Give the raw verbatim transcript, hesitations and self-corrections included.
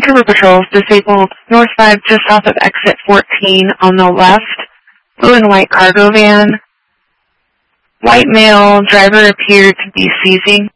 Vancouver patrols disabled North five just south of exit fourteen on the left. Blue and white cargo van. White male driver appeared to be seizing.